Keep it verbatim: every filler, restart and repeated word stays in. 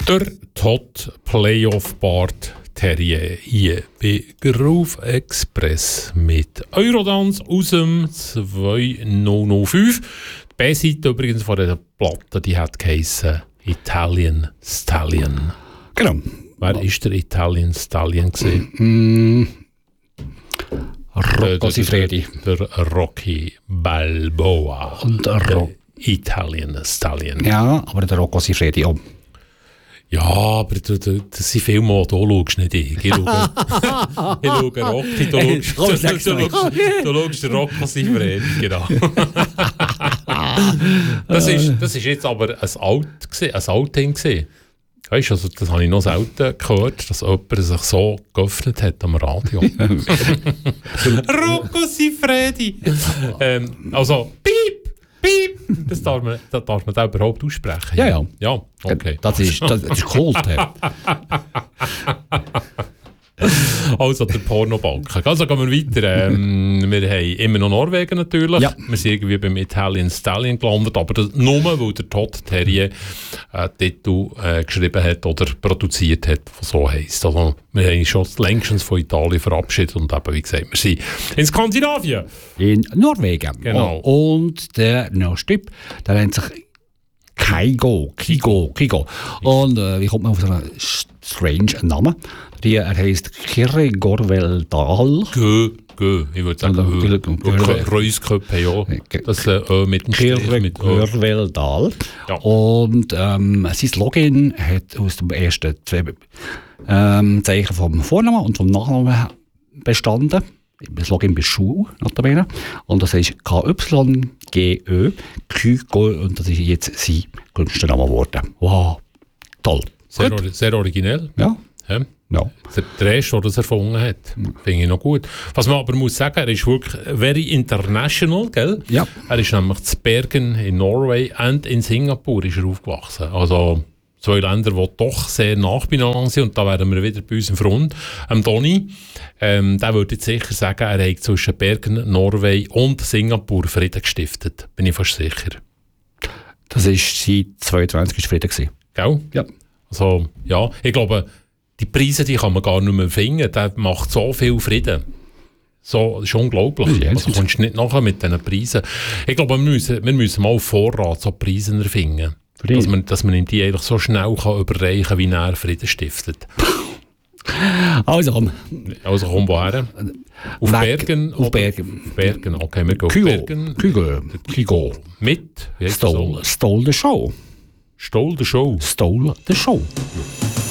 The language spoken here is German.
Der Todd Playoff Bart Terrier hier bei Groove Express mit Eurodance aus dem zweitausendfünf. Die B-Seite übrigens von dieser Platte, die hat geheissen Italian Stallion. Genau. Wer war der Italian Stallion gewesen? Mm. Rocco Siffredi. Der, der, der Rocky Balboa. Und der Ro- Italian Stallion. Ja, aber der Rocco Siffredi auch. Ja, aber du, du, das sind viele Mal, da schaust du nicht ein. Ich schaue, ich schaue Rocky, du schaust, du, du, du, schaust, du schaust den Rocco Siffredi, genau. das, ist, das ist jetzt aber ein Alt, ein Outing gewesen. Weißt du, also das habe ich noch selten gehört, dass jemand sich so geöffnet hat am Radio. Rocco Siffredi! ähm, also, piep! Piep! Das darf man, das darf man da überhaupt aussprechen. Ja, ja. Ja, okay. Das ist, das ist cool. Also der Pornobalken. Also gehen wir weiter. Ähm, wir haben immer noch Norwegen natürlich. Ja. Wir sind irgendwie beim Italian Stallion gelandet, aber das nur, weil der Todd Terrier äh, Titel äh, geschrieben hat oder produziert hat, was so heisst. Also wir haben uns schon längstens von Italien verabschiedet und eben, wie gesagt, wir sind in Skandinavien. In Norwegen. Genau. Und der nächste, der nennt sich Kygo. Kygo. Kygo. Und äh, wie kommt man auf so einen strange Namen? Die, er heisst Kyrre-Gorveldal. Gö, gö. Ich würde sagen, Reusköppe, ja. Das äh, Ö mit dem Strich. Mit Ö. Kyrre-Gorveldal. Ja. Und ähm, sein Login hat aus dem ersten zwei ähm, Zeichen vom Vornamen und vom Nachnamen bestanden. Das Login bei Schuh, notabene. Und das ist K Y G Ö, Kygo, und das ist jetzt sein Künstlername geworden. Wow, toll. Sehr, or- sehr originell. Ja. Ja. Ja. Der erste, der das erfunden hat, finde ich noch gut. Was man aber muss sagen, er ist wirklich very international, gell? Ja. Er ist nämlich zu Bergen in Norway und in Singapur ist er aufgewachsen. Also zwei Länder, die doch sehr nah beieinander sind. Und da wären wir wieder bei unserem Freund, ähm, Donny. Ähm, der würde jetzt sicher sagen, er hat zwischen Bergen, Norway und Singapur Frieden gestiftet. Bin ich fast sicher. Das war seit zweiundzwanzig Frieden gewesen. Gell? Ja. Also, ja, ich glaube, die Preise, die kann man gar nicht mehr finden. Der macht so viel Frieden. So, das ist unglaublich. Ja, also kommst du nicht nachher mit diesen Preisen. Ich glaube, wir müssen, wir müssen mal auf Vorrat so Preise erfinden. Dass man, dass man ihm die eigentlich so schnell kann überreichen kann, wie er Frieden stiftet. Also komm. Also komm, woher? Auf Weg, Bergen? Auf Bergen. Auf Bergen, okay, wir gehen auf Kygo. Bergen. Kygo. Kygo. Mit? Wie heisst das Stole, so? stole the show. Stole the Show. Stole the show. Ja.